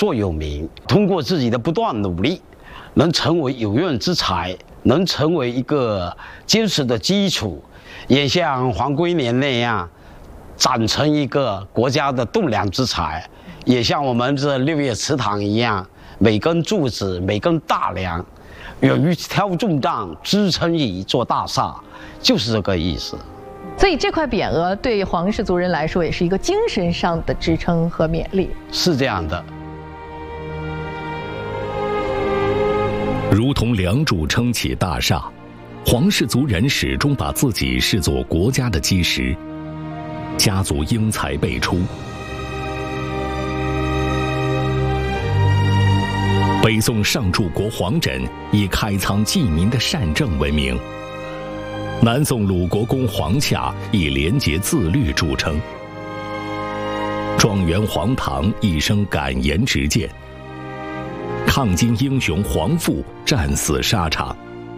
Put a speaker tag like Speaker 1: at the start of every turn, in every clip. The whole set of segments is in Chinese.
Speaker 1: 座右铭。通过自己的不断努力，能成为有用之才，能成为一个坚实的基础，也像黄龟年那样，长成一个国家的栋梁之才，也像我们这六月祠堂一样，每根柱子、每根大梁，勇于挑重担，支撑一座大厦，就是这个意思。
Speaker 2: 所以这块匾额对黄氏族人来说，也是一个精神上的支撑和勉励。
Speaker 1: 是这样的。
Speaker 3: 如同梁柱撑起大厦，黄氏族人始终把自己视作国家的基石，家族英才辈出。北宋上柱国黄枕以开仓济民的善政闻名，南宋鲁国公黄洽以廉洁自律著称，状元黄唐一生敢言直谏，抗金英雄黄覆战死沙场。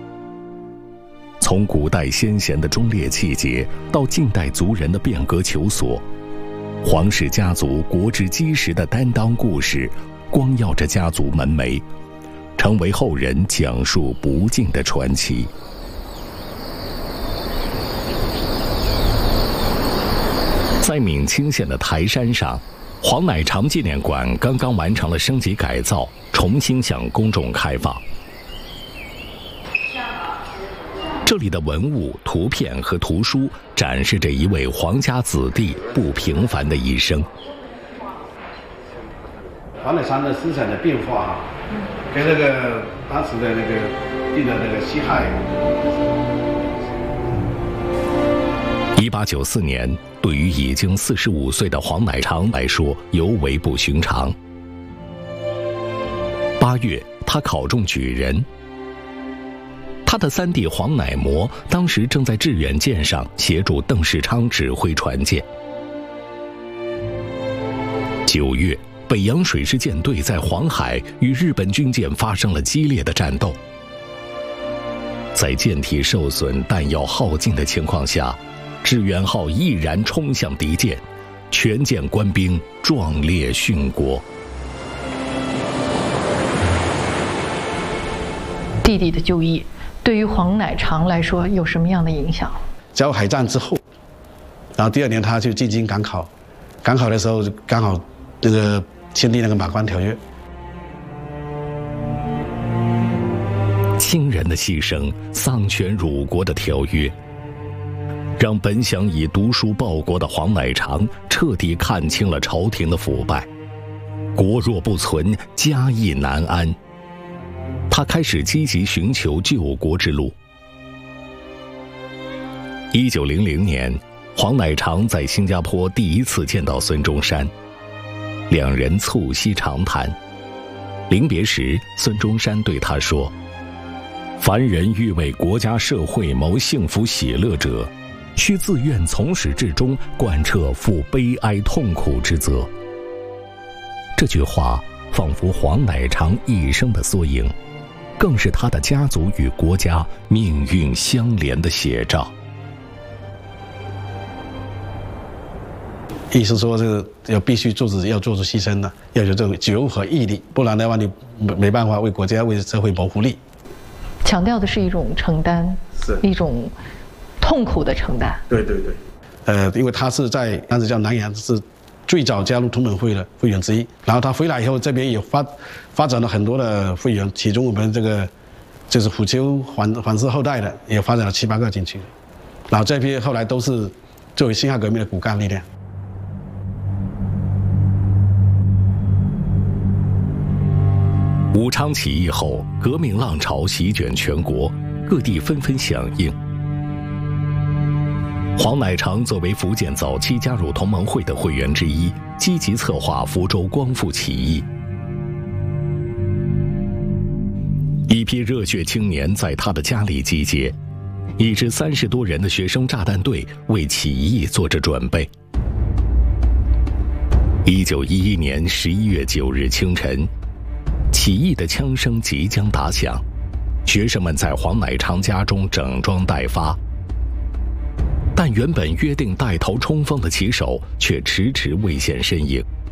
Speaker 3: 从古代先贤的忠烈气节到近代族人的变革求索，黄氏家族国之基石的担当故事光耀着家族门楣，成为后人讲述不尽的传奇。在闵清县的台山上，黄乃长纪念馆刚刚完成了升级改造，重新向公众开放。这里的文物、图片和图书展示着一位黄家子弟不平凡的一生。
Speaker 4: 黄乃长的思想的变化，跟那个当时的那个定的那个西汉。
Speaker 3: 1894年，对于已经45岁的黄乃长来说尤为不寻常。8月，他考中举人。他的三弟黄乃模当时正在致远舰上协助邓世昌指挥船舰。9月，北洋水师舰队在黄海与日本军舰发生了激烈的战斗。在舰体受损、弹药耗尽的情况下，致远号毅然冲向敌舰，全舰官兵壮烈殉国。
Speaker 2: 弟弟的就义对于黄乃长来说有什么样的影响？
Speaker 4: 甲午海战之后，然后第2年他就进京赶考，赶考的时候刚好这个签订那个马关条约。
Speaker 3: 亲人的牺牲，丧权辱国的条约，让本想以读书报国的黄乃长彻底看清了朝廷的腐败。国若不存，家亦难安。他开始积极寻求救国之路。1900年，黄乃长在新加坡第一次见到孙中山，两人促膝长谈。临别时，孙中山对他说：“凡人欲为国家社会谋幸福喜乐者，须自愿从始至终贯彻负悲哀痛苦之责。”这句话仿佛黄乃长一生的缩影，更是他的家族与国家命运相连的写照。
Speaker 4: 意思说，这个要必须要做出牺牲的，要有这种觉悟和毅力，不然的话，你没办法为国家、为社会谋福利。
Speaker 2: 强调的是一种承担，
Speaker 4: 是
Speaker 2: 一种痛苦的承担。
Speaker 4: 对对对，因为他是在当时叫南洋，是最早加入同盟会的会员之一。然后他回来以后，这边也发展了很多的会员，其中我们这个就是虎丘黄氏后代的，也发展了7、8个进去。然后这批后来都是作为辛亥革命的骨干力量。
Speaker 3: 武昌起义后，革命浪潮席卷全国，各地纷纷响应。黄乃长作为福建早期加入同盟会的会员之一，积极策划福州光复起义。一批热血青年在他的家里集结，一支30多人的学生炸弹队为起义做着准备。1911年11月9日清晨，起义的枪声即将打响，学生们在黄乃长家中整装待发。但原本约定带头冲锋的旗手却迟迟未现身影。